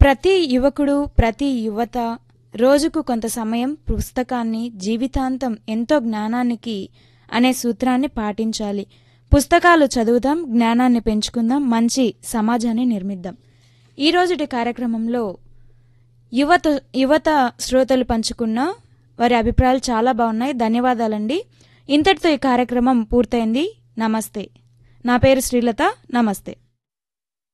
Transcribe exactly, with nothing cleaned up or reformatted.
ప్రతి యువకుడు, ప్రతి యువత రోజుకు కొంత సమయం పుస్తకాన్ని జీవితాంతం ఎంతో జ్ఞానానికి అనే సూత్రాన్ని పాటించాలి. పుస్తకాలు చదువుదాం, జ్ఞానాన్ని పెంచుకుందాం, మంచి సమాజాన్ని నిర్మిద్దాం. ఈ రోజుటి కార్యక్రమంలో యువత యువత శ్రోతలు పంచుకున్న వారి అభిప్రాయాలు చాలా బాగున్నాయి. ధన్యవాదాలండి. ఇంతటితో ఈ కార్యక్రమం పూర్తయింది. నమస్తే. నా పేరు శ్రీలత. నమస్తే.